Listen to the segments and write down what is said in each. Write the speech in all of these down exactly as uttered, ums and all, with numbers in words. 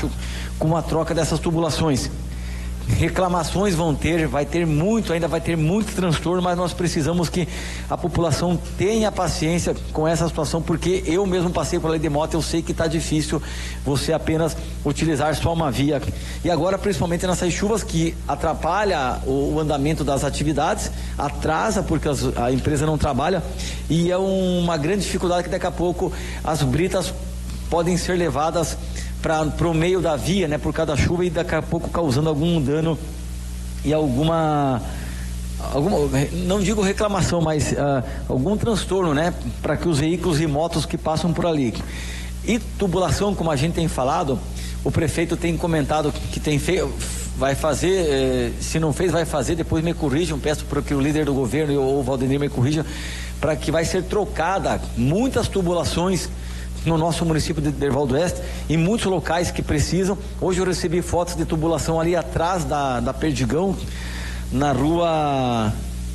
baixo com a troca dessas tubulações. Reclamações vão ter, vai ter muito, ainda vai ter muito transtorno, mas nós precisamos que a população tenha paciência com essa situação, porque eu mesmo passei por lei de moto, eu sei que está difícil você apenas utilizar só uma via. E agora, principalmente nessas chuvas que atrapalha o, o andamento das atividades, atrasa porque as, a empresa não trabalha, e é uma grande dificuldade que daqui a pouco as britas podem ser levadas para o meio da via, né, por causa da chuva, e daqui a pouco causando algum dano e alguma, alguma não digo reclamação, mas uh, algum transtorno, né, para que os veículos e motos que passam por ali. E tubulação, como a gente tem falado, o prefeito tem comentado que tem feito, vai fazer, eh, se não fez, vai fazer, depois me corrijam, peço para que o líder do governo ou o Valdemir me corrija, para que vai ser trocada muitas tubulações no nosso município de Derval do Oeste, em muitos locais que precisam. Hoje eu recebi fotos de tubulação ali atrás da, da Perdigão, na rua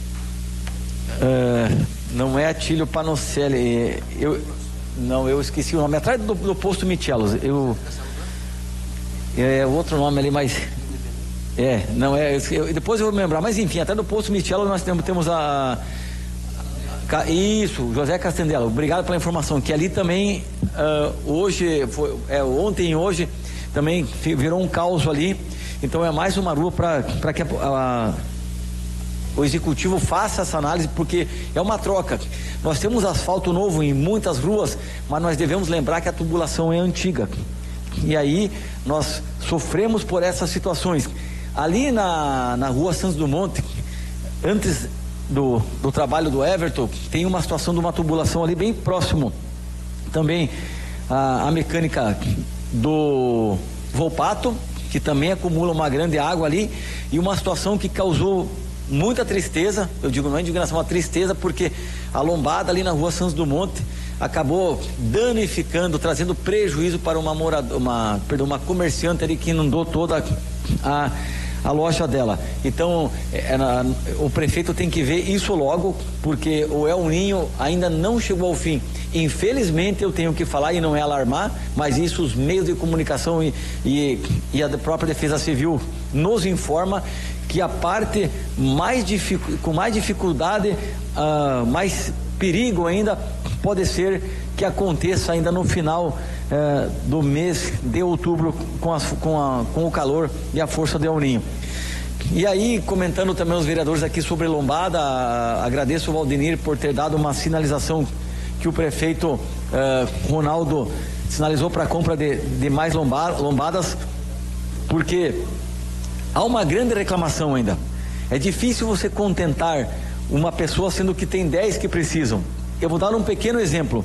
uh, não é Atílio Panocelli, eu, não, eu esqueci o nome, atrás do, do posto Michelos, eu é outro nome ali, mas é, não é, eu, depois eu vou me lembrar, mas enfim, até do posto Michelos nós temos, temos a isso, José Castendela, obrigado pela informação, que ali também uh, hoje, foi, é, ontem e hoje também virou um caos ali, então é mais uma rua para que a, a, o executivo faça essa análise, porque é uma troca. Nós temos asfalto novo em muitas ruas, mas nós devemos lembrar que a tubulação é antiga, e aí nós sofremos por essas situações. Ali na, na rua Santos Dumont, antes Do, do trabalho do Everton, tem uma situação de uma tubulação ali bem próximo. Também a, a mecânica do Volpato, que também acumula uma grande água ali, e uma situação que causou muita tristeza, eu digo não é indignação, uma tristeza, porque a lombada ali na rua Santos Dumont acabou danificando, trazendo prejuízo para uma moradora, uma, perdão, uma comerciante ali que inundou toda a a loja dela. Então é, na, o prefeito tem que ver isso logo, porque o El Ninho ainda não chegou ao fim. Infelizmente eu tenho que falar, e não é alarmar, mas isso os meios de comunicação e, e, e a própria Defesa Civil nos informa que a parte mais dificu, com mais dificuldade, uh, mais perigo ainda pode ser que aconteça ainda no final eh, do mês de outubro, com, as, com, a, com o calor e a força do El Ninho. E aí, comentando também os vereadores aqui sobre lombada, a, agradeço o Valdemir por ter dado uma sinalização que o prefeito eh, Ronaldo sinalizou para a compra de, de mais lomba, lombadas, porque há uma grande reclamação ainda. É difícil você contentar uma pessoa sendo que tem dez que precisam. Eu vou dar um pequeno exemplo.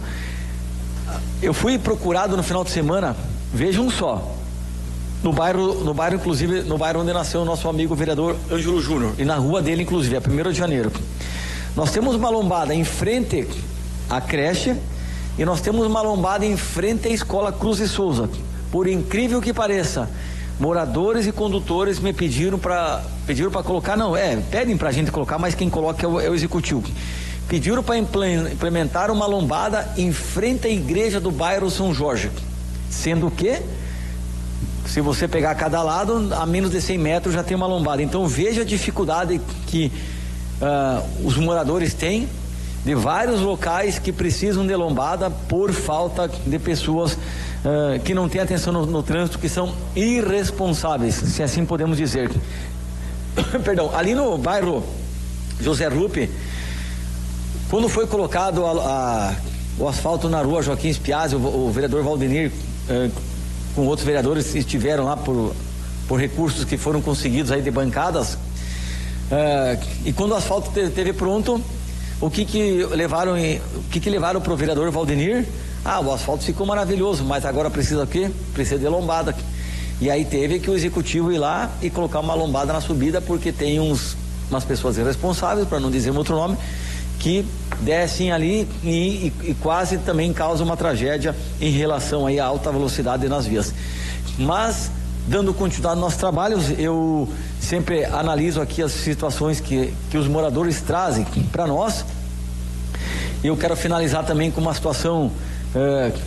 Eu fui procurado no final de semana, vejam só, no bairro, no bairro inclusive, no bairro onde nasceu o nosso amigo vereador Ângelo Júnior, e na rua dele inclusive, é primeiro de janeiro. Nós temos uma lombada em frente à creche e nós temos uma lombada em frente à escola Cruz e Souza. Por incrível que pareça, moradores e condutores me pediram para pediram para colocar, não, é, pedem para a gente colocar, mas quem coloca é o, é o executivo. Pediram para implementar uma lombada em frente à igreja do bairro São Jorge, sendo que, se você pegar cada lado, a menos de cem metros já tem uma lombada. Então veja a dificuldade que uh, os moradores têm de vários locais que precisam de lombada por falta de pessoas uh, que não têm atenção no, no trânsito, que são irresponsáveis, se assim podemos dizer. Perdão, ali no bairro José Lupe, quando foi colocado a, a, o asfalto na rua Joaquim Spiazzi, o, o vereador Valdemir eh, com outros vereadores estiveram lá por, por recursos que foram conseguidos aí de bancadas, eh, e quando o asfalto te, teve pronto, o que que levaram em, o que que levaram pro vereador Valdemir? Ah, o asfalto ficou maravilhoso, mas agora precisa o quê? Precisa de lombada. E aí teve que o executivo ir lá e colocar uma lombada na subida, porque tem uns umas pessoas irresponsáveis, para não dizer um outro nome, que descem ali e, e, e quase também causam uma tragédia em relação aí à alta velocidade nas vias. Mas, dando continuidade aos nossos trabalhos, eu sempre analiso aqui as situações que, que os moradores trazem para nós. Eu quero finalizar também com uma situação eh,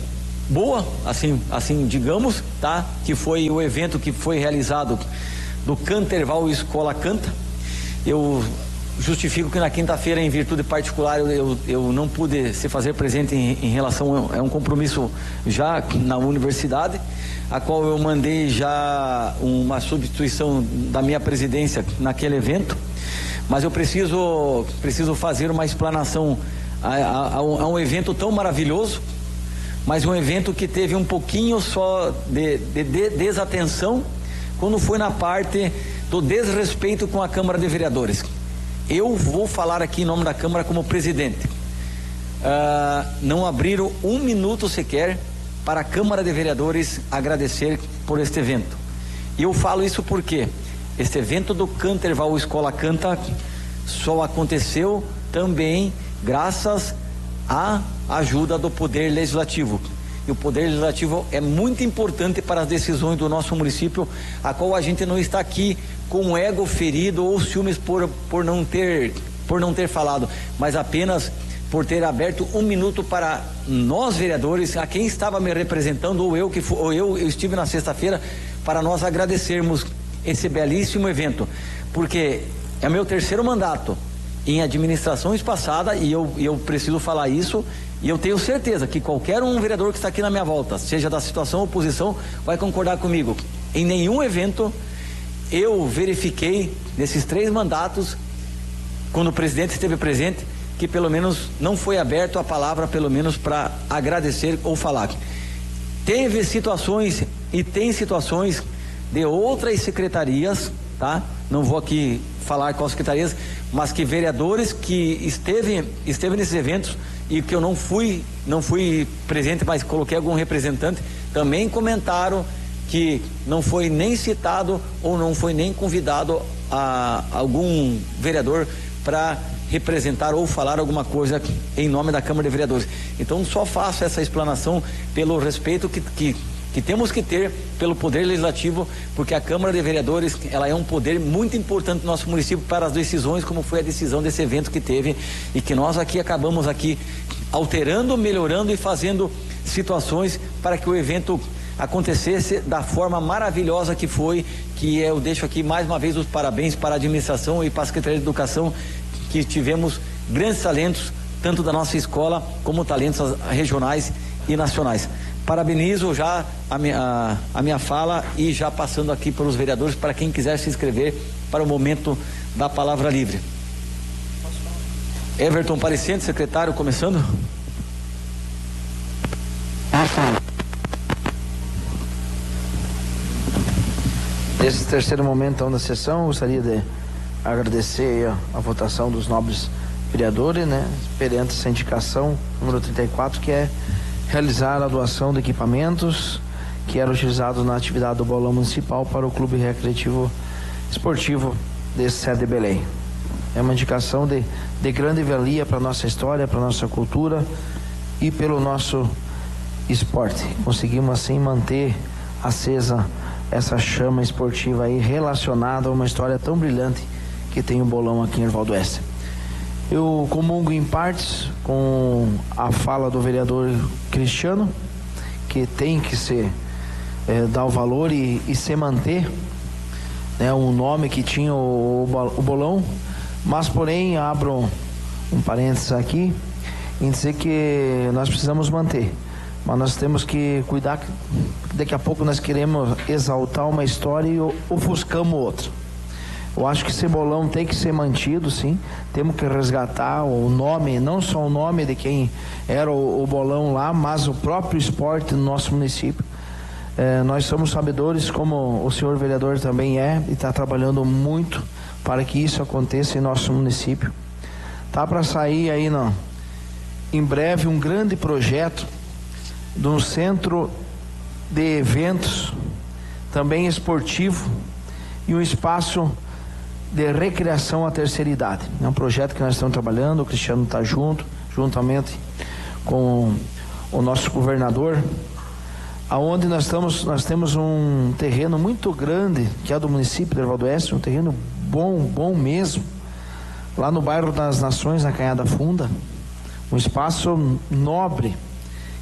boa, assim, assim digamos, tá? Que foi o evento que foi realizado do Canterval Escola Canta. Eu justifico que na quinta-feira, em virtude particular, eu, eu não pude se fazer presente em, em relação a, a um compromisso já na universidade, a qual eu mandei já uma substituição da minha presidência naquele evento, mas eu preciso, preciso fazer uma explanação a, a, a, um, a um evento tão maravilhoso, mas um evento que teve um pouquinho só de, de, de desatenção quando foi na parte do desrespeito com a Câmara de Vereadores. Eu vou falar aqui em nome da Câmara como presidente. Uh, não abriram um minuto sequer para a Câmara de Vereadores agradecer por este evento. E eu falo isso porque este evento do Canterval Escola Canta só aconteceu também graças à ajuda do Poder Legislativo. E o Poder Legislativo é muito importante para as decisões do nosso município, a qual a gente não está aqui com o ego ferido ou ciúmes por, por, não ter, por não ter falado, mas apenas por ter aberto um minuto para nós vereadores, a quem estava me representando, ou eu que ou eu, eu estive na sexta-feira, para nós agradecermos esse belíssimo evento, porque é meu terceiro mandato em administrações passadas e eu, eu preciso falar isso. E eu tenho certeza que qualquer um vereador que está aqui na minha volta, seja da situação ou oposição, vai concordar comigo. Em nenhum evento eu verifiquei, nesses três mandatos, quando o presidente esteve presente, que pelo menos não foi aberto a palavra, pelo menos para agradecer ou falar. Teve situações e tem situações de outras secretarias, tá? Não vou aqui falar quais secretarias, mas que vereadores que esteve, esteve nesses eventos e que eu não fui, não fui presente, mas coloquei algum representante, também comentaram que não foi nem citado ou não foi nem convidado a algum vereador para representar ou falar alguma coisa em nome da Câmara de Vereadores. Então só faço essa explanação pelo respeito que, que, que temos que ter pelo Poder Legislativo, porque a Câmara de Vereadores, ela é um poder muito importante no nosso município para as decisões, como foi a decisão desse evento que teve e que nós aqui acabamos aqui alterando, melhorando e fazendo situações para que o evento acontecesse da forma maravilhosa que foi, que eu deixo aqui mais uma vez os parabéns para a administração e para a Secretaria de Educação, que tivemos grandes talentos, tanto da nossa escola como talentos regionais e nacionais. Parabenizo já a minha, a, a minha fala e já passando aqui para os vereadores, para quem quiser se inscrever para o momento da palavra livre. Everton Parecente, secretário, começando. Nesse terceiro momento então, da sessão, gostaria de agradecer a, a votação dos nobres vereadores, né, perante essa indicação número trinta e quatro, que é realizar a doação de equipamentos que eram utilizados na atividade do Bolão Municipal para o Clube Recreativo Esportivo de Sede Belém. É uma indicação de, de grande valia para a nossa história, para a nossa cultura e pelo nosso esporte. Conseguimos assim manter acesa essa chama esportiva aí relacionada a uma história tão brilhante que tem o bolão aqui em Erval do Oeste. Eu comungo em partes com a fala do vereador Cristiano, que tem que se é, dar o valor e, e se manter, né, um nome que tinha o, o bolão, mas porém abro um, um parênteses aqui em dizer que nós precisamos manter, mas nós temos que cuidar que daqui a pouco nós queremos exaltar uma história e ofuscamos outra. Eu acho que esse bolão tem que ser mantido, sim. Temos que resgatar o nome, não só o nome de quem era o, o bolão lá, mas o próprio esporte no nosso município. É, nós somos sabedores, como o senhor vereador também é, e está trabalhando muito para que isso aconteça em nosso município. Tá para sair aí, não, em breve, um grande projeto de um centro de eventos, também esportivo, e um espaço de recreação à terceira idade. É um projeto que nós estamos trabalhando, o Cristiano está junto, juntamente com o nosso governador, aonde nós estamos, nós temos um terreno muito grande, que é do município de Erval do Oeste, um terreno bom, bom mesmo, lá no bairro das Nações, na Canhada Funda, um espaço nobre,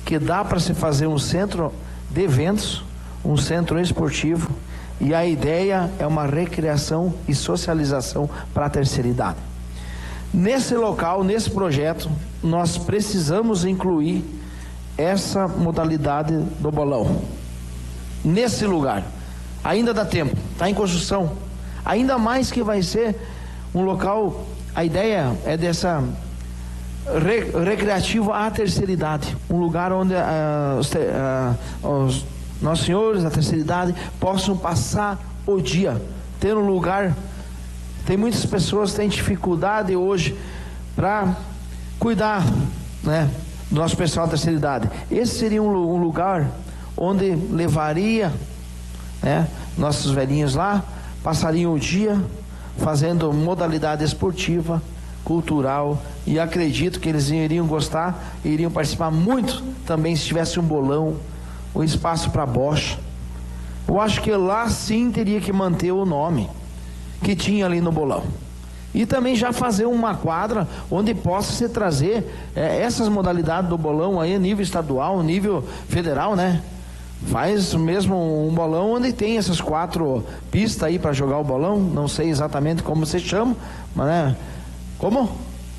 que dá para se fazer um centro de eventos, um centro esportivo, e a ideia é uma recreação e socialização para a terceira idade. Nesse local, nesse projeto, nós precisamos incluir essa modalidade do bolão. Nesse lugar, ainda dá tempo, está em construção. Ainda mais que vai ser um local, a ideia é dessa re, recreativo à terceira idade, um lugar onde uh, os, uh, os nossos senhores da terceira idade possam passar o dia, ter um lugar. Tem muitas pessoas que têm dificuldade hoje para cuidar, né, do nosso pessoal da terceira idade. Esse seria um, um lugar onde levaria, né, nossos velhinhos lá, passariam o dia fazendo modalidade esportiva, cultural, e acredito que eles iriam gostar e iriam participar muito também se tivesse um bolão, um espaço para bocha. Eu acho que lá sim teria que manter o nome que tinha ali no bolão, e também já fazer uma quadra onde possa se trazer é, essas modalidades do bolão aí a nível estadual, nível federal, né? Faz mesmo um bolão onde tem essas quatro pistas aí para jogar o bolão. Não sei exatamente como se chama, mas né? Como?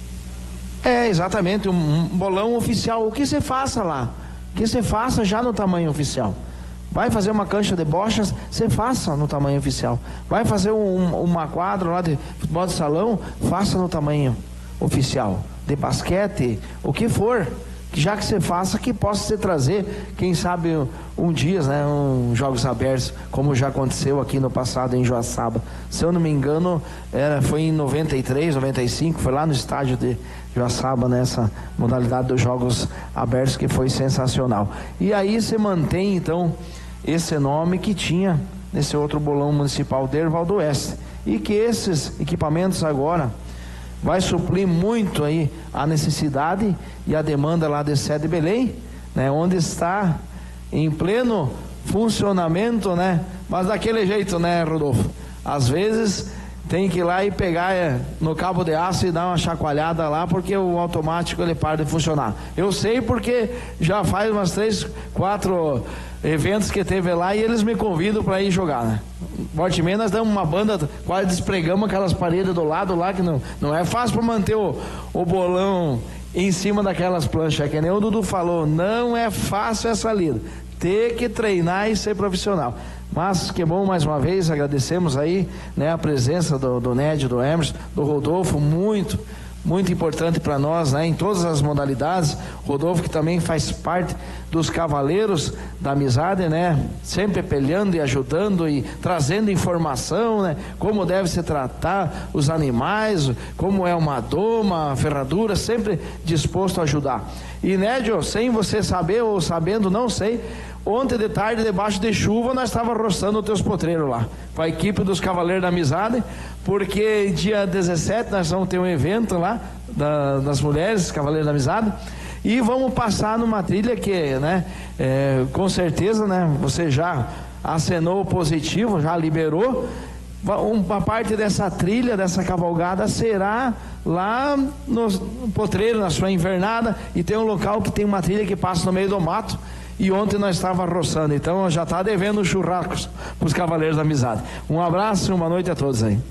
É exatamente um, um bolão oficial. O que você faça lá? O que você faça já no tamanho oficial? Vai fazer uma cancha de bochas, você faça no tamanho oficial. Vai fazer um, uma quadra lá de futebol de salão, faça no tamanho oficial. De basquete, o que for, que já que você faça, que possa se trazer, quem sabe um dia, né, um jogos abertos, como já aconteceu aqui no passado em Joaçaba. Se eu não me engano, era, foi em noventa e três, noventa e cinco, foi lá no estádio de Joaçaba, nessa modalidade dos jogos abertos, que foi sensacional. E aí você mantém então esse nome que tinha nesse outro bolão municipal de Erval do Oeste, e que esses equipamentos agora vai suprir muito aí a necessidade e a demanda lá de Sede Belém, né, onde está em pleno funcionamento, né, mas daquele jeito, né, Rodolfo? Às vezes tem que ir lá e pegar é, no cabo de aço e dar uma chacoalhada lá, porque o automático ele para de funcionar. Eu sei porque já faz umas três, quatro eventos que teve lá e eles me convidam para ir jogar, né? Volte e meia nós damos uma banda, quase despregamos aquelas paredes do lado lá, que não, não é fácil para manter o, o bolão em cima daquelas planchas, é que nem o Dudu falou, não é fácil essa lida, ter que treinar e ser profissional. Mas que bom, mais uma vez agradecemos aí, né, a presença do, do Nédio, do Emerson, do Rodolfo, muito, muito importante para nós, né, em todas as modalidades. Rodolfo, que também faz parte dos cavaleiros da amizade, né, sempre peleando e ajudando e trazendo informação, né, como deve se tratar os animais, como é uma doma, ferradura, sempre disposto a ajudar. E Nédio, sem você saber ou sabendo, não sei, ontem de tarde, debaixo de chuva, nós estávamos roçando os teus potreiros lá, com a equipe dos Cavaleiros da Amizade, porque dia dezessete nós vamos ter um evento lá, da, das mulheres, Cavaleiros da Amizade, e vamos passar numa trilha que, né, é, com certeza, né, você já acenou positivo, já liberou, uma parte dessa trilha, dessa cavalgada será lá no potreiro, na sua invernada, e tem um local que tem uma trilha que passa no meio do mato, e ontem nós estávamos roçando, então já está devendo churrascos para os Cavaleiros da Amizade. Um abraço e uma noite a todos aí.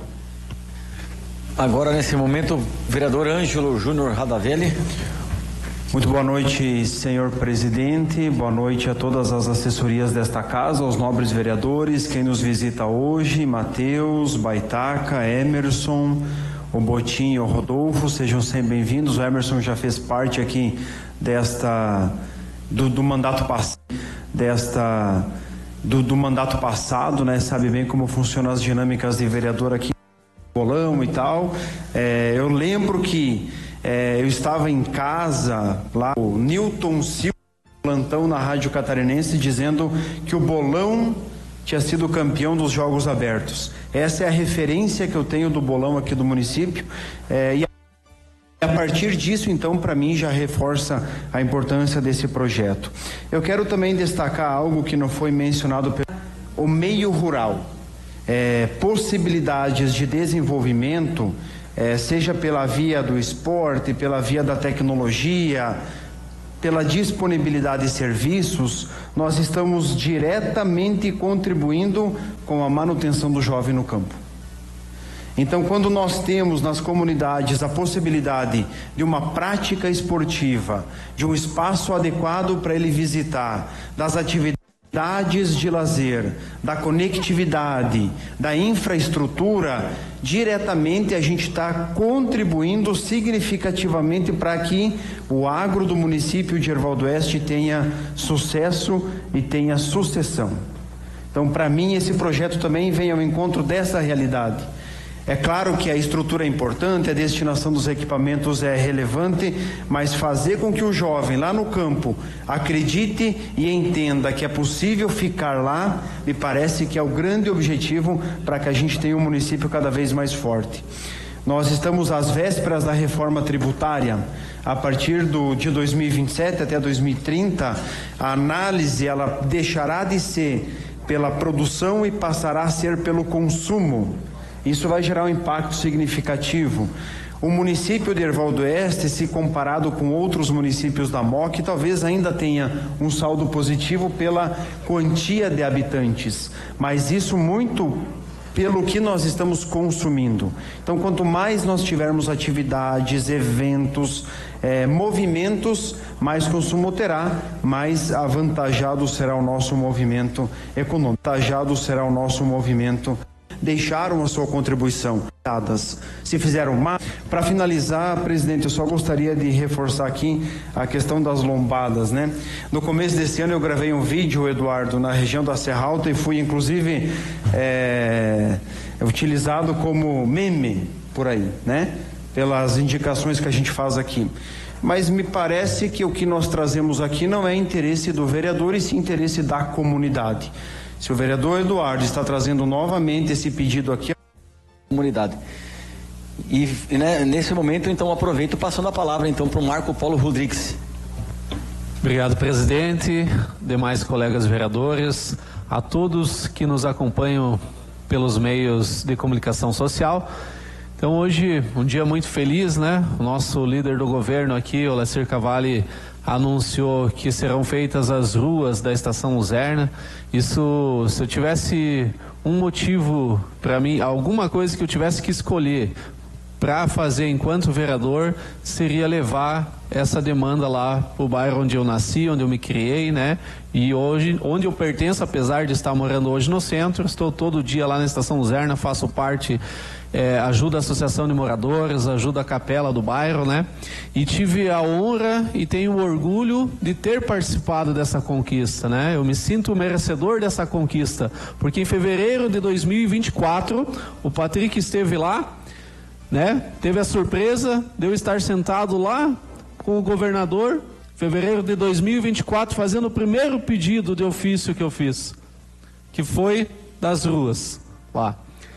Agora, nesse momento, o vereador Ângelo Júnior Radavelli. Muito boa noite, senhor presidente, boa noite a todas as assessorias desta casa, aos nobres vereadores, quem nos visita hoje, Matheus, Baitaca, Emerson, o Botim e o Rodolfo, sejam sempre bem-vindos. O Emerson já fez parte aqui desta... Do, do mandato passado, desta, do, do mandato passado, né? Sabe bem como funcionam as dinâmicas de vereador aqui no bolão e tal. É, eu lembro que é, eu estava em casa lá, o Newton Silva, plantão na Rádio Catarinense, dizendo que o bolão tinha sido campeão dos Jogos Abertos. Essa é a referência que eu tenho do bolão aqui do município. É, e a partir disso, então, para mim já reforça a importância desse projeto. Eu quero também destacar algo que não foi mencionado pelo o meio rural. É, possibilidades de desenvolvimento, é, seja pela via do esporte, pela via da tecnologia, pela disponibilidade de serviços, nós estamos diretamente contribuindo com a manutenção do jovem no campo. Então, quando nós temos nas comunidades a possibilidade de uma prática esportiva, de um espaço adequado para ele visitar, das atividades de lazer, da conectividade, da infraestrutura, diretamente a gente está contribuindo significativamente para que o agro do município de Herval do Oeste tenha sucesso e tenha sucessão. Então, para mim, esse projeto também vem ao encontro dessa realidade. É claro que a estrutura é importante, a destinação dos equipamentos é relevante, mas fazer com que o jovem lá no campo acredite e entenda que é possível ficar lá, me parece que é o grande objetivo para que a gente tenha um município cada vez mais forte. Nós estamos às vésperas da reforma tributária. A partir do, de dois mil e vinte e sete até dois mil e trinta, a análise ela deixará de ser pela produção e passará a ser pelo consumo. Isso vai gerar um impacto significativo. O município de Herval do Oeste, se comparado com outros municípios da M O C, talvez ainda tenha um saldo positivo pela quantia de habitantes, mas isso muito pelo que nós estamos consumindo. Então, quanto mais nós tivermos atividades, eventos, eh, movimentos, mais consumo terá, mais avantajado será o nosso movimento econômico, avantajado será o nosso movimento. Deixaram a sua contribuição. Se fizeram mais. Para finalizar, presidente, eu só gostaria de reforçar aqui a questão das lombadas, né? No começo desse ano eu gravei um vídeo, Eduardo, na região da Serra Alta e fui inclusive é, utilizado como meme por aí, né? Pelas indicações que a gente faz aqui. Mas me parece que o que nós trazemos aqui não é interesse do vereador, e sim interesse da comunidade. Se o vereador Eduardo está trazendo novamente esse pedido aqui... Comunidade. E né, nesse momento, então, aproveito passando a palavra, então, para o Marco Paulo Rodrigues. Obrigado, presidente, demais colegas vereadores, a todos que nos acompanham pelos meios de comunicação social. Então, hoje, um dia muito feliz, né? O nosso líder do governo aqui, o Olacir Cavalli, anunciou que serão feitas as ruas da Estação Luzerna. Isso, se eu tivesse um motivo para mim, alguma coisa que eu tivesse que escolher para fazer enquanto vereador, seria levar essa demanda lá para o bairro onde eu nasci, onde eu me criei, né? E hoje, onde eu pertenço, apesar de estar morando hoje no centro, estou todo dia lá na Estação Luzerna, faço parte... É, ajuda a Associação de Moradores, ajuda a capela do bairro, né? E tive a honra e tenho o orgulho de ter participado dessa conquista, né? Eu me sinto merecedor dessa conquista, porque em fevereiro de dois mil e vinte e quatro, o Patrick esteve lá, né? Teve a surpresa de eu estar sentado lá com o governador, fevereiro de dois mil e vinte e quatro, fazendo o primeiro pedido de ofício que eu fiz, que foi das ruas lá.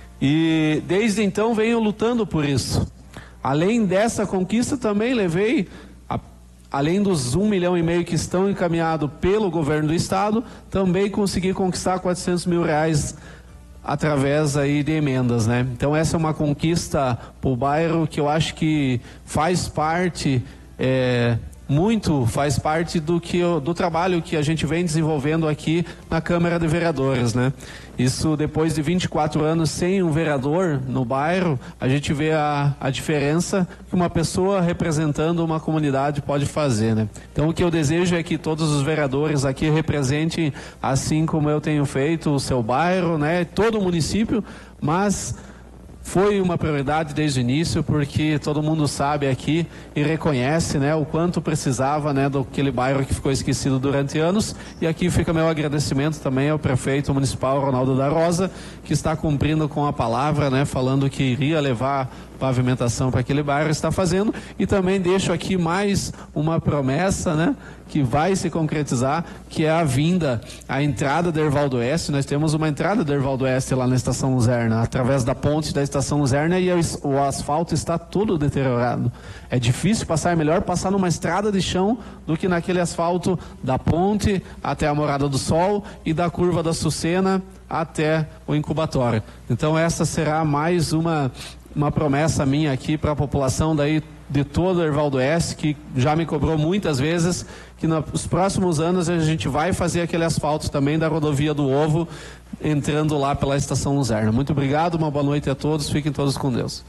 E desde então venho lutando por isso. Além dessa conquista, também levei, a, além dos um milhão e meio que estão encaminhados pelo governo do estado, também consegui conquistar quatrocentos mil reais através aí de emendas, né? Então essa é uma conquista para o bairro que eu acho que faz parte, é, muito faz parte do, que, do trabalho que a gente vem desenvolvendo aqui na Câmara de Vereadores, né? Isso, depois de vinte e quatro anos sem um vereador no bairro, a gente vê a, a diferença que uma pessoa representando uma comunidade pode fazer, né? Então o que eu desejo é que todos os vereadores aqui representem, assim como eu tenho feito, o seu bairro, né? Todo o município, mas... foi uma prioridade desde o início, porque todo mundo sabe aqui e reconhece, né, o quanto precisava, né, daquele bairro que ficou esquecido durante anos. E aqui fica meu agradecimento também ao prefeito municipal Ronaldo da Rosa, que está cumprindo com a palavra, né, falando que iria levar pavimentação para aquele bairro, está fazendo. E também deixo aqui mais uma promessa, né, que vai se concretizar, que é a vinda, a entrada do Herval do Oeste. Nós temos uma entrada do Herval do Oeste lá na Estação Luzerna, através da ponte da Estação Luzerna, e o asfalto está todo deteriorado. É difícil passar, é melhor passar numa estrada de chão do que naquele asfalto da ponte até a Morada do Sol e da curva da Sucena até o incubatório. Então essa será mais uma, uma promessa minha aqui para a população daí de todo o Hervaldo Oeste, que já me cobrou muitas vezes que nos próximos anos a gente vai fazer aquele asfalto também da rodovia do Ovo, entrando lá pela Estação Luzerna. Muito obrigado, uma boa noite a todos, fiquem todos com Deus.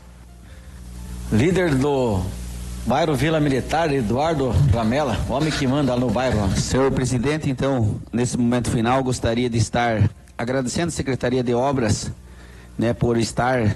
Líder do bairro Vila Militar, Eduardo Ramela, o homem que manda no bairro. Senhor presidente, então, nesse momento final, gostaria de estar agradecendo a Secretaria de Obras, né, por estar,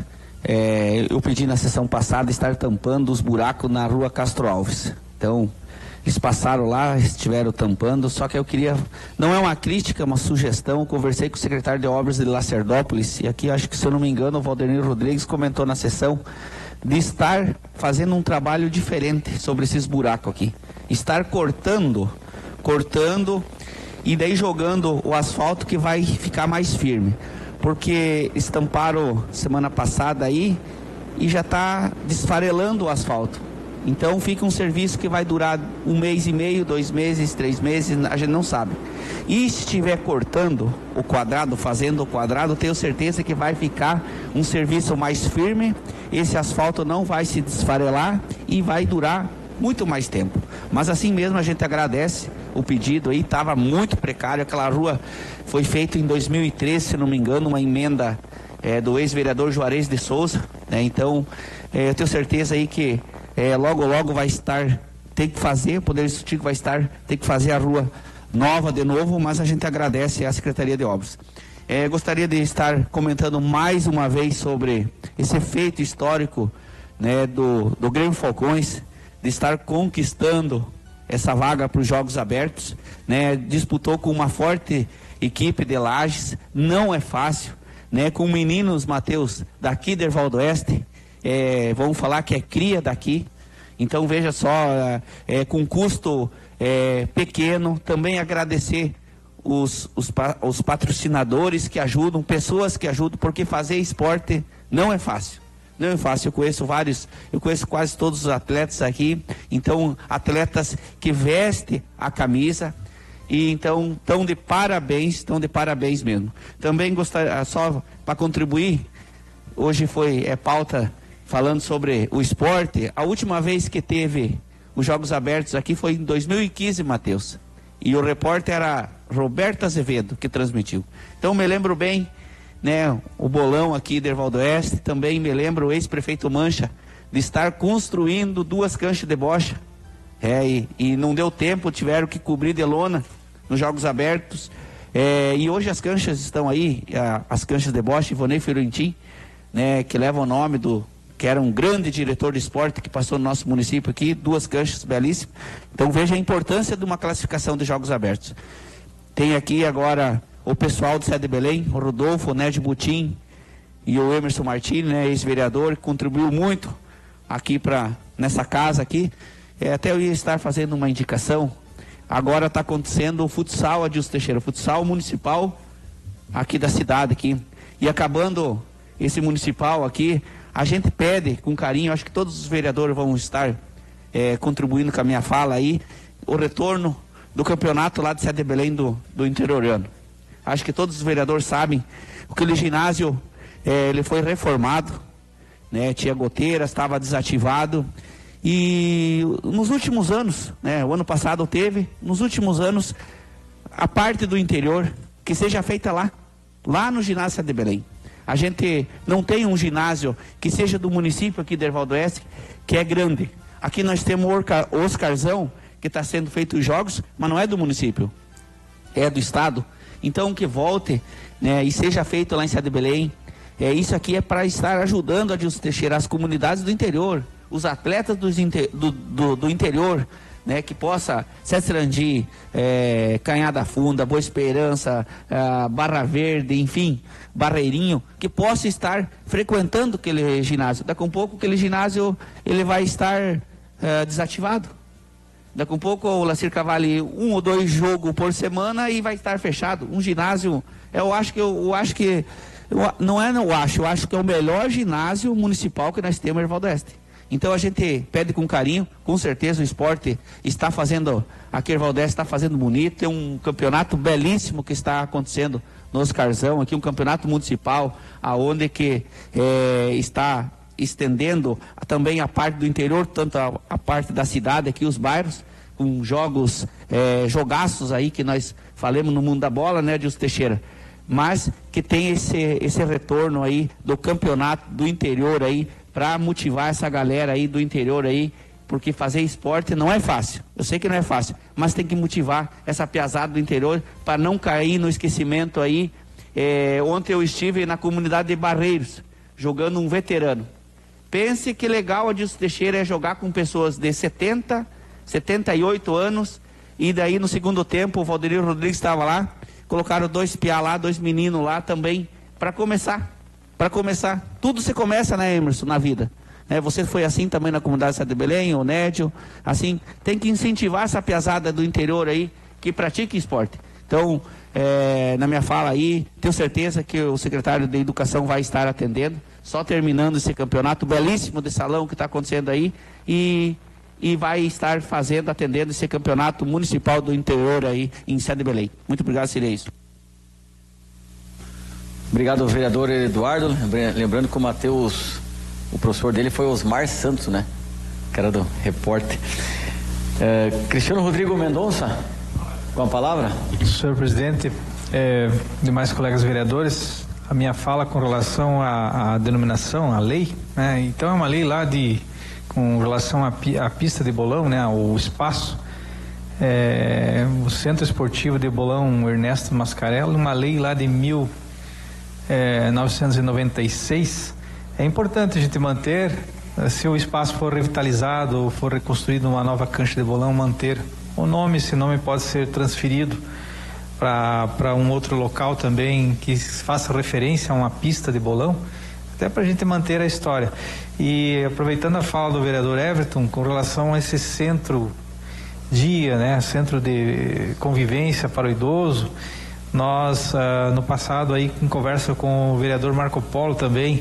é, eu pedi na sessão passada, estar tampando os buracos na rua Castro Alves. Então, eles passaram lá, estiveram tampando, só que eu queria, não é uma crítica, é uma sugestão. Eu conversei com o secretário de Obras de Lacerdópolis, e aqui acho que, se eu não me engano, o Valdemir Rodrigues comentou na sessão, de estar fazendo um trabalho diferente sobre esses buracos aqui. Estar cortando, cortando, e daí jogando o asfalto que vai ficar mais firme. Porque estamparam semana passada aí, e já está desfarelando o asfalto. Então fica um serviço que vai durar um mês e meio, dois meses, três meses, a gente não sabe. E se estiver cortando o quadrado, fazendo o quadrado, tenho certeza que vai ficar um serviço mais firme, esse asfalto não vai se desfarelar e vai durar muito mais tempo. Mas assim mesmo a gente agradece o pedido aí, estava muito precário, aquela rua foi feita em dois mil e treze, se não me engano, uma emenda é, do ex-vereador Juarez de Souza, né? Então é, eu tenho certeza aí que É, logo, logo vai estar, tem que fazer, o Poder Executivo vai estar, tem que fazer a rua nova de novo, mas a gente agradece à Secretaria de Obras. É, gostaria de estar comentando mais uma vez sobre esse feito histórico, né, do, do Grêmio Falcões, de estar conquistando essa vaga para os Jogos Abertos, né, disputou com uma forte equipe de Lages, não é fácil, né, com meninos, Matheus, daqui de Hervaldo Oeste. É, vamos falar que é cria daqui, então veja só, é, com custo é, pequeno. Também agradecer os, os, os patrocinadores que ajudam, pessoas que ajudam, porque fazer esporte não é fácil, não é fácil. Eu conheço vários, eu conheço quase todos os atletas aqui, então atletas que vestem a camisa, e então estão de parabéns, estão de parabéns mesmo. Também gostaria, só para contribuir, hoje foi é, pauta falando sobre o esporte. A última vez que teve os Jogos Abertos aqui foi em dois mil e quinze, Matheus. E o repórter era Roberto Azevedo, que transmitiu. Então me lembro bem, né, o bolão aqui de Hervaldo Oeste. Também me lembro o ex-prefeito Mancha de estar construindo duas canchas de bocha. É, e, e não deu tempo, tiveram que cobrir de lona nos Jogos Abertos. É, e hoje as canchas estão aí, a, as canchas de bocha, Ivonei Fiorentin, né, que leva o nome do que era um grande diretor de esporte que passou no nosso município aqui, duas canchas belíssimas. Então veja a importância de uma classificação de Jogos Abertos. Tem aqui agora o pessoal do C E D Belém, o Rodolfo, o Ned Butim e o Emerson Martini, né, ex-vereador, que contribuiu muito aqui para nessa casa aqui. É, até eu ia estar fazendo uma indicação. Agora está acontecendo o futsal Adilson Teixeira, o futsal municipal aqui da cidade aqui. E acabando esse municipal aqui, a gente pede com carinho, acho que todos os vereadores vão estar é, contribuindo com a minha fala aí, o retorno do campeonato lá de C E D Belém do, do interiorano. Acho que todos os vereadores sabem que aquele ginásio é, ele foi reformado, né, tinha goteiras, estava desativado, e nos últimos anos, né, o ano passado teve, nos últimos anos, a parte do interior que seja feita lá, lá no ginásio C E D Belém. A gente não tem um ginásio que seja do município aqui de Hervaldo Oeste, que é grande. Aqui nós temos o Oscarzão, que está sendo feito os jogos, mas não é do município, é do estado. Então que volte, né, e seja feito lá em C E D Belém. É, isso aqui é para estar ajudando a Adilson Teixeira, as comunidades do interior, os atletas do, do, do, do interior, né, que possa Cessarandi, é, Canhada Funda, Boa Esperança, é, Barra Verde, enfim, Barreirinho, que possa estar frequentando aquele ginásio. Daqui a um pouco aquele ginásio ele vai estar é, desativado. Daqui a um pouco o Lacir Cavalli, um ou dois jogos por semana e vai estar fechado. Um ginásio, eu acho que eu, eu acho que eu, não é, não eu acho, eu acho que é o melhor ginásio municipal que nós temos em Hervaldo Oeste. Então a gente pede com carinho, com certeza o esporte está fazendo, aqui em Hervaldo Oeste está fazendo bonito, tem um campeonato belíssimo que está acontecendo no Oscarzão, aqui um campeonato municipal, aonde que é, está estendendo também a parte do interior, tanto a, a parte da cidade aqui, os bairros, com jogos, é, jogaços aí que nós falamos no mundo da bola, né, Adilson Teixeira? Mas que tem esse, esse retorno aí do campeonato do interior aí, para motivar essa galera aí do interior aí, porque fazer esporte não é fácil. Eu sei que não é fácil, mas tem que motivar essa piazada do interior para não cair no esquecimento aí. É, ontem eu estive na comunidade de Barreiros, jogando um veterano. Pense que legal, Adilson Teixeira, é jogar com pessoas de setenta, setenta e oito anos, e daí no segundo tempo o Valdeir Rodrigues estava lá, colocaram dois piá lá, dois meninos lá também, para começar, para começar. Tudo se começa, né, Emerson, na vida. É, você foi assim também na comunidade de Belém, o Nédio, assim, tem que incentivar essa piazada do interior aí, que pratica esporte. Então, é, na minha fala aí, tenho certeza que o secretário de Educação vai estar atendendo, só terminando esse campeonato belíssimo de salão que está acontecendo aí, e, e vai estar fazendo, atendendo esse campeonato municipal do interior aí em Sede Belém. Muito obrigado, seria isso. Obrigado, vereador Eduardo. Lembrando que o Matheus, o professor dele foi Osmar Santos, né? Que era do repórter. É, Cristiano Rodrigo Mendonça, com a palavra. Senhor presidente, é, demais colegas vereadores, a minha fala com relação à, à denominação, à lei, né? Então é uma lei lá de, com relação à, à pista de bolão, né? O espaço, é, o Centro Esportivo de Bolão Ernesto Mascarello, uma lei lá de mil novecentos e noventa e seis. É importante a gente manter, se o espaço for revitalizado ou for reconstruído uma nova cancha de bolão, manter o nome. Esse nome pode ser transferido para um outro local também que faça referência a uma pista de bolão, até para a gente manter a história. E aproveitando a fala do vereador Everton com relação a esse centro dia, né, centro de convivência para o idoso, nós uh, no passado aí em conversa com o vereador Marco Polo também,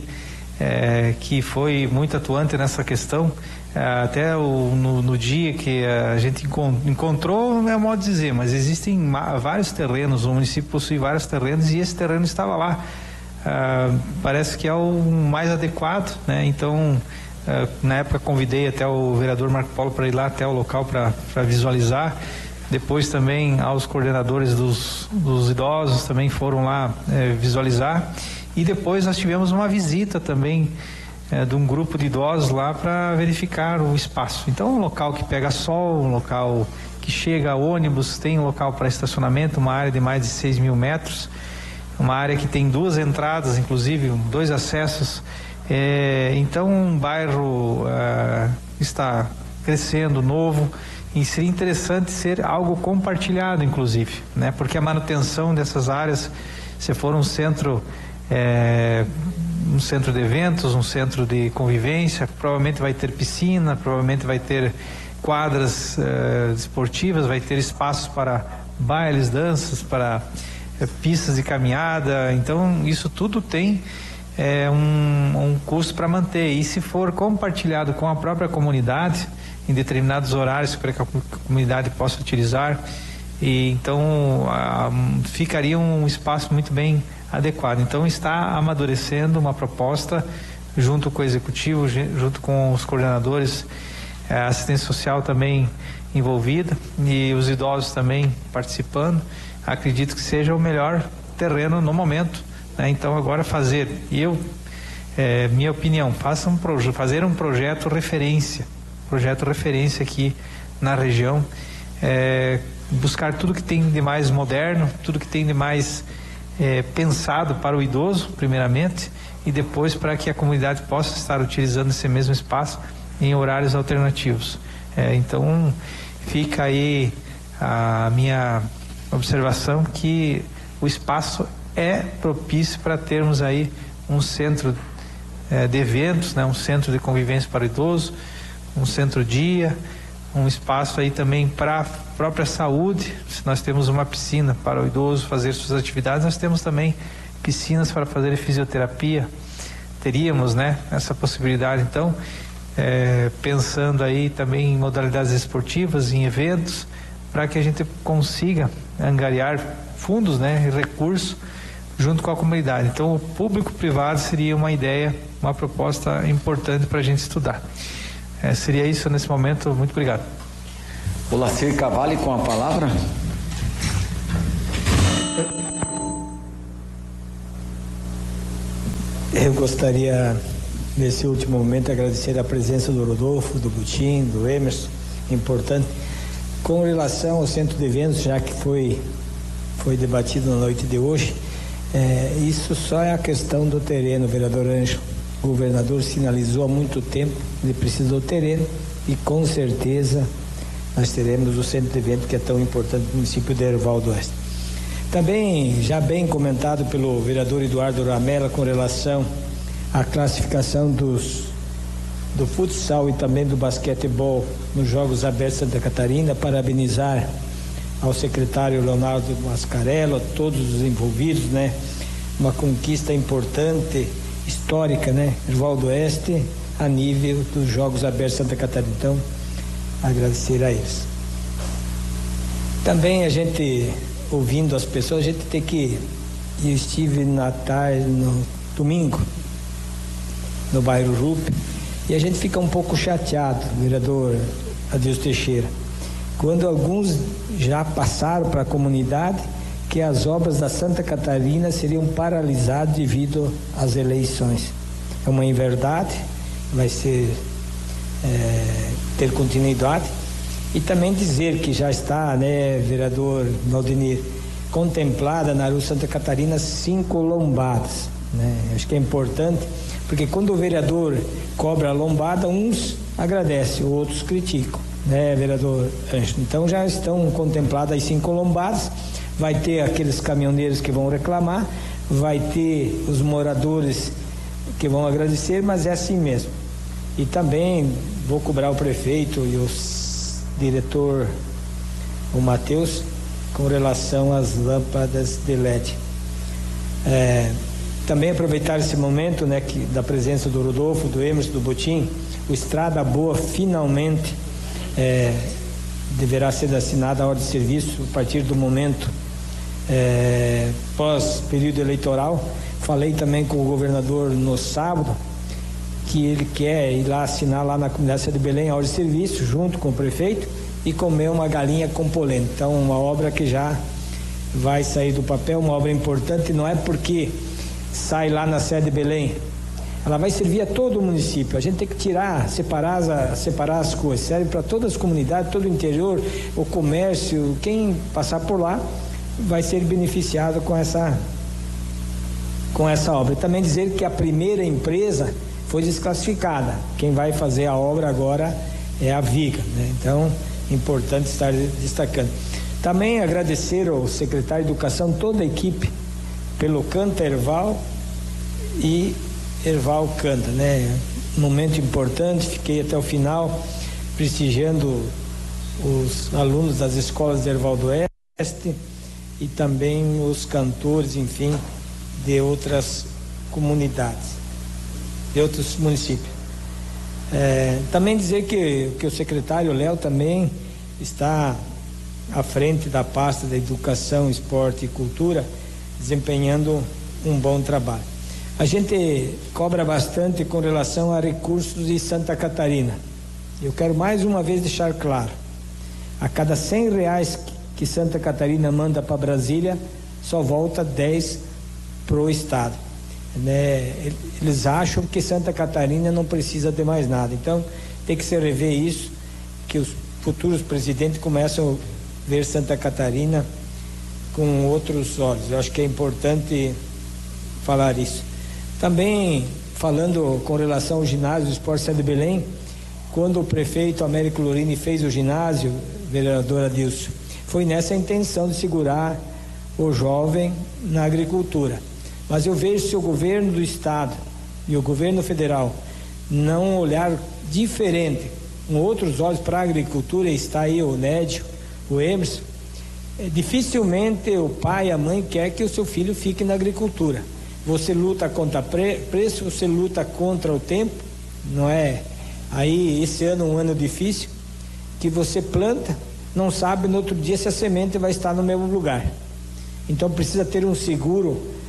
é, que foi muito atuante nessa questão, é, até o, no, no dia que a gente encontrou, não é modo de dizer, mas existem vários terrenos, o município possui vários terrenos e esse terreno estava lá. Uh, parece que é o mais adequado, né? Então, uh, na época convidei até o vereador Marco Polo para ir lá até o local para visualizar. Depois também aos coordenadores dos, dos idosos também foram lá é, visualizar, e depois nós tivemos uma visita também é, de um grupo de idosos lá para verificar o espaço. Então, um local que pega sol, um local que chega ônibus, tem um local para estacionamento, uma área de mais de seis mil metros, uma área que tem duas entradas, inclusive dois acessos. É, então, um bairro é, está crescendo, novo. E seria interessante ser algo compartilhado, inclusive, né? Porque a manutenção dessas áreas, se for um centro, é, um centro de eventos, um centro de convivência, provavelmente vai ter piscina, provavelmente vai ter quadras é, esportivas, vai ter espaços para bailes, danças, para é, pistas de caminhada. Então, isso tudo tem é, um, um custo para manter. E se for compartilhado com a própria comunidade, em determinados horários para que a comunidade possa utilizar, e então a, ficaria um espaço muito bem adequado. Então está amadurecendo uma proposta junto com o executivo, junto com os coordenadores, a assistência social também envolvida e os idosos também participando. Acredito que seja o melhor terreno no momento, né? Então agora fazer, eu, é, minha opinião, faça um proje- fazer um projeto referência projeto referência aqui na região, é, buscar tudo que tem de mais moderno, tudo que tem de mais é, pensado para o idoso, primeiramente, e depois para que a comunidade possa estar utilizando esse mesmo espaço em horários alternativos. É, então, fica aí a minha observação que o espaço é propício para termos aí um centro é, de eventos, né, um centro de convivência para o idoso, um centro-dia, um espaço aí também para a própria saúde. Se nós temos uma piscina para o idoso fazer suas atividades, nós temos também piscinas para fazer fisioterapia. Teríamos, né, essa possibilidade. Então, é, pensando aí também em modalidades esportivas, em eventos, para que a gente consiga angariar fundos, né, e recursos junto com a comunidade. Então, o público-privado seria uma ideia, uma proposta importante para a gente estudar. É, seria isso nesse momento. Muito obrigado. O Lacir Cavalli com a palavra. Eu gostaria, nesse último momento, agradecer a presença do Rodolfo, do Butim, do Emerson, importante. Com relação ao centro de eventos, já que foi, foi debatido na noite de hoje, é, isso só é a questão do terreno, vereador Ângelo. O governador sinalizou há muito tempo que ele precisa do terreno e com certeza nós teremos o centro de eventos que é tão importante no município de Erval do Oeste. Também, já bem comentado pelo vereador Eduardo Ramela com relação à classificação dos, do futsal e também do basquetebol nos Jogos Abertos de Santa Catarina, parabenizar ao secretário Leonardo Mascarello, a todos os envolvidos, né? Uma conquista importante, histórica, né? Erval do Oeste a nível dos Jogos Abertos de Santa Catarina. Então, agradecer a eles. Também a gente, ouvindo as pessoas, a gente tem que... Eu estive na tarde, no domingo, no bairro Rupe, e a gente fica um pouco chateado, vereador Adilson Teixeira, quando alguns já passaram para a comunidade que as obras da Santa Catarina seriam paralisadas devido às eleições. É uma inverdade, vai ser é, ter continuidade. E também dizer que já está, né, vereador Valdinir, contemplada na Rua Santa Catarina cinco lombadas, né? Acho que é importante, porque quando o vereador cobra a lombada, uns agradecem, outros criticam, né, vereador Ângelo? Então já estão contempladas as cinco lombadas, vai ter aqueles caminhoneiros que vão reclamar, vai ter os moradores que vão agradecer, mas é assim mesmo. E também vou cobrar o prefeito e o diretor, o Matheus, com relação às lâmpadas de L E D. É, também aproveitar esse momento, né, que, da presença do Rodolfo, do Emerson, do Butim, o Estrada Boa finalmente é, deverá ser assinada a ordem de serviço a partir do momento é, pós período eleitoral. Falei também com o governador no sábado que ele quer ir lá assinar lá na comunidade de Belém a ordem de serviço junto com o prefeito e comer uma galinha com polenta. Então, uma obra que já vai sair do papel, uma obra importante, não é porque sai lá na sede de Belém, ela vai servir a todo o município. A gente tem que tirar, separar as, separar as coisas, serve para todas as comunidades, todo o interior, o comércio, quem passar por lá vai ser beneficiado com essa, com essa obra. E também dizer que a primeira empresa foi desclassificada, quem vai fazer a obra agora é a Viga, né? Então, importante estar destacando. Também agradecer ao secretário de Educação, toda a equipe, pelo Canta Erval e Erval Canta, né? Um momento importante, fiquei até o final prestigiando os alunos das escolas de Erval do Oeste e também os cantores, enfim, de outras comunidades, de outros municípios. É, também dizer que, que o secretário Léo também está à frente da pasta da Educação, Esporte e Cultura, desempenhando um bom trabalho. A gente cobra bastante com relação a recursos de Santa Catarina. Eu quero mais uma vez deixar claro, a cada cem reais que Santa Catarina manda para Brasília, só volta dez para o estado. Né? Eles acham que Santa Catarina não precisa de mais nada, então tem que se rever isso, que os futuros presidentes começam a ver Santa Catarina com outros olhos. Eu acho que é importante falar isso. Também falando com relação ao ginásio do Esporte Sede de Belém, quando o prefeito Américo Lorini fez o ginásio, vereador Adilson, foi nessa intenção de segurar o jovem na agricultura. Mas eu vejo, se o governo do estado e o governo federal não olhar diferente, com outros olhos para a agricultura, está aí o Nédio, o Emerson, é, dificilmente o pai e a mãe quer que o seu filho fique na agricultura. Você luta contra pre, preço, você luta contra o tempo, não é? Aí esse ano é um ano difícil, que você planta, não sabe no outro dia se a semente vai estar no mesmo lugar. Então precisa ter um seguro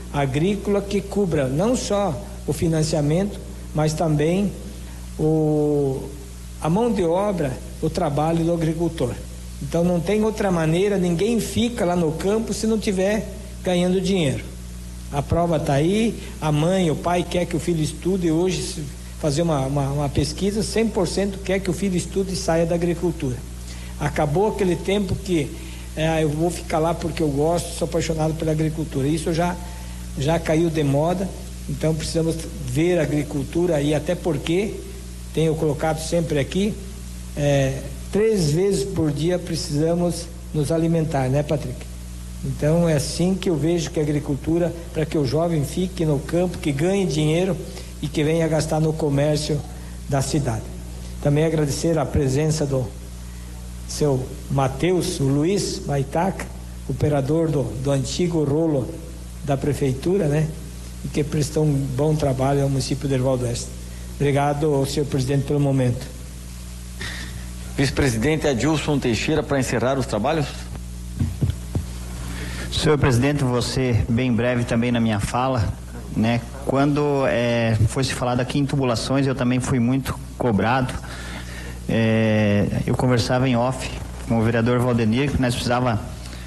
agrícola que cubra não só o financiamento, mas também o, a mão de obra, o trabalho do agricultor. Então não tem outra maneira, ninguém fica lá no campo se não tiver ganhando dinheiro. A prova está aí, a mãe, o pai quer que o filho estude. Hoje, fazer uma, uma, uma pesquisa, cem por cento quer que o filho estude e saia da agricultura. Acabou aquele tempo que é, eu vou ficar lá porque eu gosto, sou apaixonado pela agricultura. Isso já, já caiu de moda, então precisamos ver a agricultura aí, até porque, tenho colocado sempre aqui, é, três vezes por dia precisamos nos alimentar, né, Patrick? Então é assim que eu vejo que a agricultura, para que o jovem fique no campo, que ganhe dinheiro e que venha gastar no comércio da cidade. Também agradecer a presença do seu Matheus, o Luiz Baitaca, operador do, do antigo rolo da prefeitura, né? E que prestou um bom trabalho ao município de Erval do Oeste. Obrigado, senhor presidente, pelo momento. Vice-presidente Adilson Teixeira, para encerrar os trabalhos. Senhor presidente, você bem breve também na minha fala, né? Quando é, foi se falado aqui em tubulações, eu também fui muito cobrado. É, eu conversava em off com o vereador Valdenir que nós precisava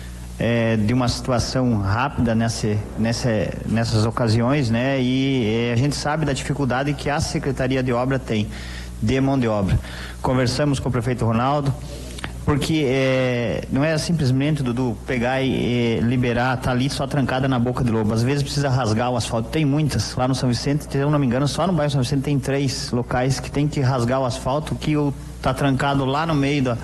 é, de uma situação rápida nessa, nessa, nessas ocasiões, né? E é, a gente sabe da dificuldade que a Secretaria de Obra tem de mão de obra. Conversamos com o prefeito Ronaldo, porque é, não é simplesmente, Dudu, pegar e é, liberar, tá ali só trancada na boca do lobo. Às vezes precisa rasgar o asfalto. Tem muitas. Lá no São Vicente, se eu não me engano, só no bairro São Vicente tem três locais que tem que rasgar o asfalto, que o, tá trancado lá no meio da,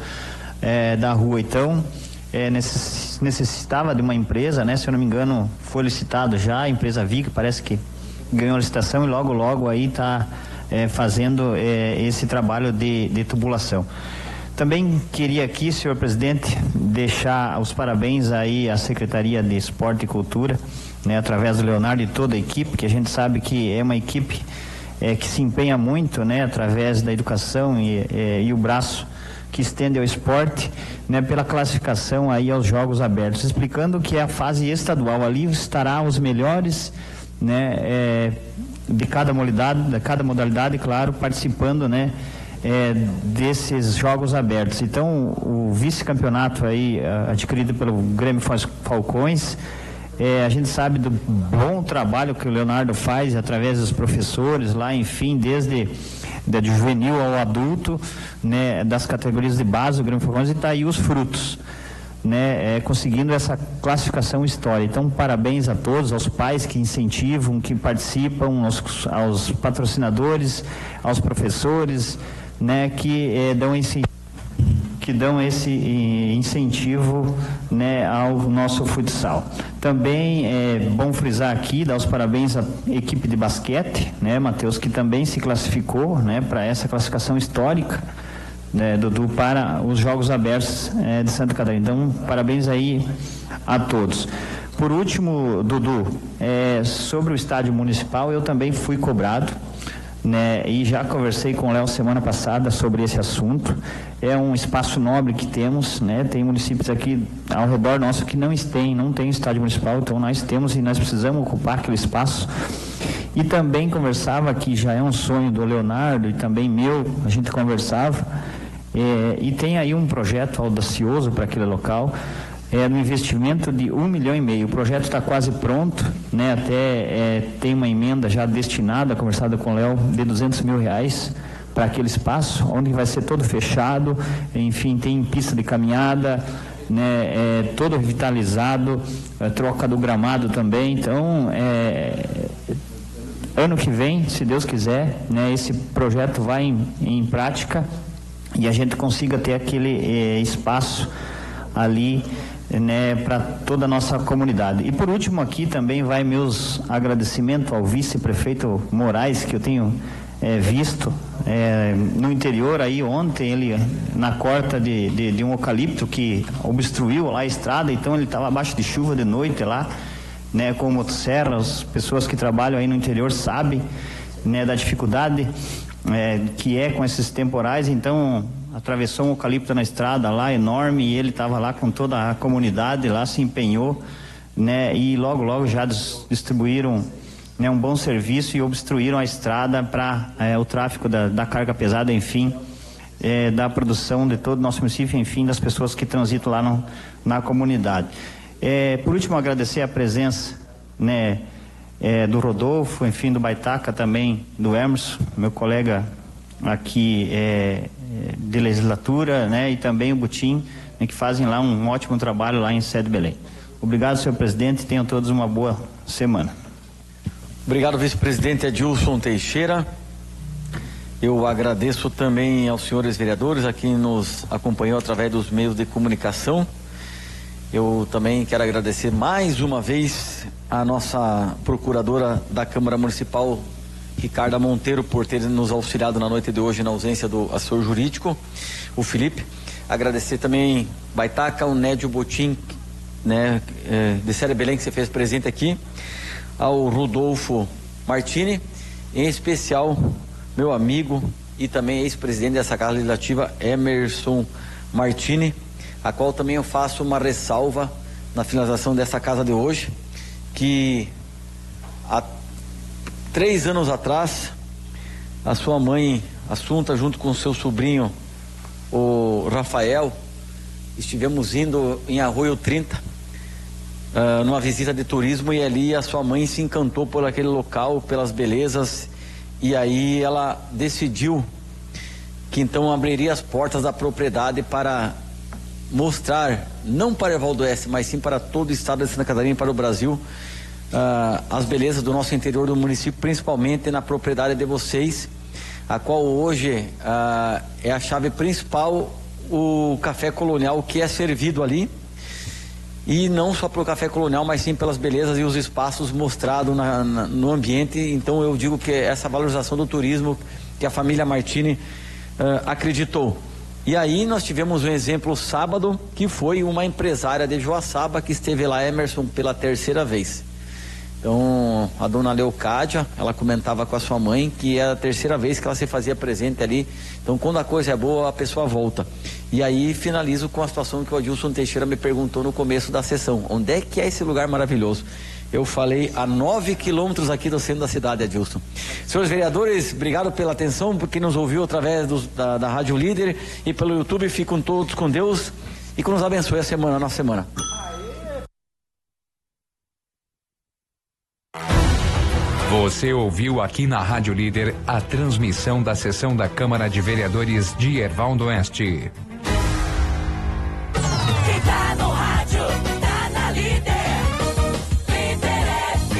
é, da rua. Então, é, necess, necessitava de uma empresa, né? Se eu não me engano, foi licitado já, a empresa Vic, parece que ganhou a licitação e logo, logo aí tá é, fazendo é, esse trabalho de, de tubulação. Também queria aqui, senhor presidente, deixar os parabéns aí à Secretaria de Esporte e Cultura, né, através do Leonardo e toda a equipe, que a gente sabe que é uma equipe é, que se empenha muito, né, através da educação e, é, e o braço que estende ao esporte, né, pela classificação aí aos Jogos Abertos, explicando que é a fase estadual. Ali estará os melhores, né, é, de cada modalidade, de cada modalidade, claro, participando, né, É, desses Jogos Abertos. Então, o vice-campeonato aí adquirido pelo Grêmio Falcões, é, a gente sabe do bom trabalho que o Leonardo faz através dos professores lá, enfim, desde de juvenil ao adulto, né, das categorias de base do Grêmio Falcões, e está aí os frutos, né, é, conseguindo essa classificação histórica. Então, parabéns a todos, aos pais que incentivam, que participam, aos, aos patrocinadores, aos professores, né, que eh, dão esse que dão esse incentivo, né, ao nosso futsal. Também é bom frisar aqui, dar os parabéns à equipe de basquete, né, Matheus, que também se classificou, né, para essa classificação histórica, né, Dudu, para os Jogos Abertos é, de Santa Catarina. Então, parabéns aí a todos. Por último, Dudu, é, sobre o estádio municipal, eu também fui cobrado, né, e já conversei com o Léo semana passada sobre esse assunto. É um espaço nobre que temos, né, tem municípios aqui ao redor nosso que não têm, não tem estádio municipal, então nós temos e nós precisamos ocupar aquele espaço. E também conversava, que já é um sonho do Leonardo e também meu, a gente conversava, é, e tem aí um projeto audacioso para aquele local, é, no investimento de um milhão e meio. O projeto está quase pronto, né? Até é, tem uma emenda já destinada, conversada com o Léo, de duzentos mil reais para aquele espaço, onde vai ser todo fechado, enfim, tem pista de caminhada, né? É, todo revitalizado, é, troca do gramado também. Então, é, ano que vem, se Deus quiser, né, esse projeto vai em, em prática e a gente consiga ter aquele é, espaço ali, né, para toda a nossa comunidade. E por último aqui também vai meus agradecimentos ao vice-prefeito Moraes, que eu tenho é, visto é, no interior aí ontem, ele na corta de, de, de um eucalipto que obstruiu lá a estrada, então ele estava abaixo de chuva de noite lá, né, com motosserra. As pessoas que trabalham aí no interior sabem, né, da dificuldade é, que é com esses temporais. Então atravessou um eucalipto na estrada lá enorme e ele estava lá com toda a comunidade lá, se empenhou, né? E logo, logo já distribuíram, né, um bom serviço e obstruíram a estrada para é, o tráfego da, da carga pesada, enfim, é, da produção de todo o nosso município, enfim, das pessoas que transitam lá no, na comunidade. É, por último, agradecer a presença, né, é, do Rodolfo, enfim, do Baitaca, também do Emerson, meu colega aqui é, de legislatura, né, e também o Butim, né, que fazem lá um ótimo trabalho lá em Sede Belém. Obrigado, senhor presidente, tenham todos uma boa semana. Obrigado, vice-presidente Adilson Teixeira. Eu agradeço também aos senhores vereadores a quem nos acompanhou através dos meios de comunicação. Eu também quero agradecer mais uma vez a nossa procuradora da Câmara Municipal, Ricarda Monteiro, por ter nos auxiliado na noite de hoje na ausência do assessor jurídico, o Felipe. Agradecer também Baitaca, o Nédio Botim, né, de Sede Belém, que você fez presente aqui, ao Rodolfo Martini, em especial meu amigo e também ex-presidente dessa Casa Legislativa, Emerson Martini, a qual também eu faço uma ressalva na finalização dessa casa de hoje, que há três anos atrás, a sua mãe, Assunta, junto com seu sobrinho, o Rafael, estivemos indo em Arroio trinta, Uh, numa visita de turismo, e ali a sua mãe se encantou por aquele local, pelas belezas, e aí ela decidiu que então abriria as portas da propriedade para mostrar, não para Erval do Oeste, mas sim para todo o estado de Santa Catarina e para o Brasil, uh, as belezas do nosso interior do município, principalmente na propriedade de vocês, a qual hoje uh, é a chave principal, o café colonial que é servido ali. E não só pelo café colonial, mas sim pelas belezas e os espaços mostrados na, na, no ambiente. Então eu digo que essa valorização do turismo que a família Martini uh, acreditou. E aí nós tivemos um exemplo sábado, que foi uma empresária de Joaçaba que esteve lá, Emerson, pela terceira vez. Então a dona Leocádia, ela comentava com a sua mãe que é a terceira vez que ela se fazia presente ali. Então quando a coisa é boa, a pessoa volta. E aí finalizo com a situação que o Adilson Teixeira me perguntou no começo da sessão: onde é que é esse lugar maravilhoso? Eu falei a nove quilômetros aqui do centro da cidade, Adilson. Senhores vereadores, obrigado pela atenção, por quem nos ouviu através do, da, da Rádio Líder e pelo YouTube. Ficam todos com Deus e que nos abençoe a semana, a nossa semana. Você ouviu aqui na Rádio Líder a transmissão da sessão da Câmara de Vereadores de Erval do Oeste. Tá no rádio, tá na Líder. Líder F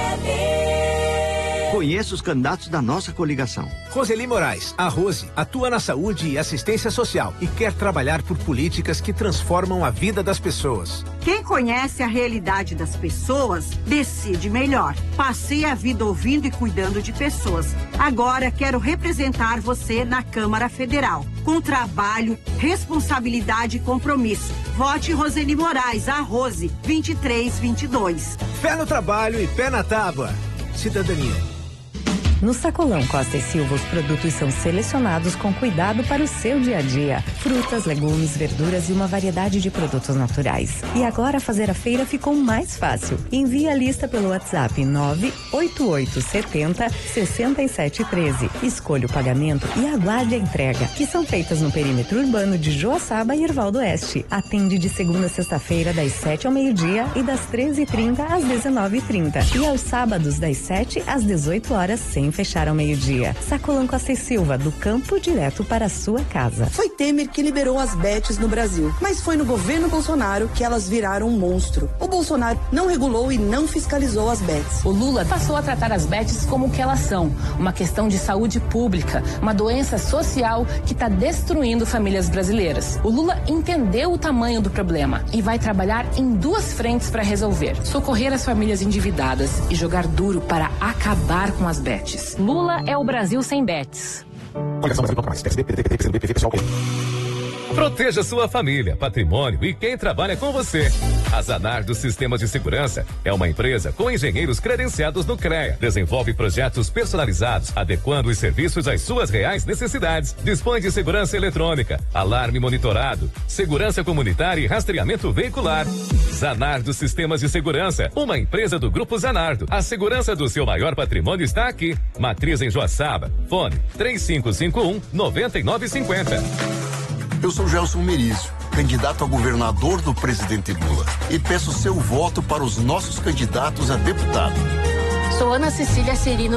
M. Conheça os candidatos da nossa coligação. Roseli Moraes, a Rose, atua na saúde e assistência social e quer trabalhar por políticas que transformam a vida das pessoas. Quem conhece a realidade das pessoas, decide melhor. Passei a vida ouvindo e cuidando de pessoas. Agora quero representar você na Câmara Federal. Com trabalho, responsabilidade e compromisso. Vote Roseli Moraes, a Rose, vinte e três vinte e dois. Fé no trabalho e pé na tábua. Cidadania. No Sacolão Costa e Silva, os produtos são selecionados com cuidado para o seu dia a dia. Frutas, legumes, verduras e uma variedade de produtos naturais. E agora fazer a feira ficou mais fácil. Envie a lista pelo WhatsApp nove oito oito sete zero seis sete um três. Escolha o pagamento e aguarde a entrega, que são feitas no perímetro urbano de Joaçaba e Erval do Oeste. Atende de segunda a sexta-feira, das sete ao meio-dia e das treze e trinta às dezenove e trinta. E aos sábados, das sete às dezoito horas, sem fechar ao meio-dia. Sacolão Costa e Silva, do campo direto para a sua casa. Foi Temer que liberou as bets no Brasil, mas foi no governo Bolsonaro que elas viraram um monstro. O Bolsonaro não regulou e não fiscalizou as bets. O Lula passou a tratar as bets como o que elas são, uma questão de saúde pública, uma doença social que está destruindo famílias brasileiras. O Lula entendeu o tamanho do problema e vai trabalhar em duas frentes para resolver: socorrer as famílias endividadas e jogar duro para acabar com as bets. Lula é o Brasil sem bets. Proteja sua família, patrimônio e quem trabalha com você. A Zanardo Sistemas de Segurança é uma empresa com engenheiros credenciados no CREA. Desenvolve projetos personalizados, adequando os serviços às suas reais necessidades. Dispõe de segurança eletrônica, alarme monitorado, segurança comunitária e rastreamento veicular. Zanardo Sistemas de Segurança, uma empresa do Grupo Zanardo. A segurança do seu maior patrimônio está aqui. Matriz em Joaçaba. Fone três cinco cinco um, nove nove cinco zero. Eu sou Gelson Merizio, candidato a governador do presidente Lula, e peço seu voto para os nossos candidatos a deputado. Sou Ana Cecília Serino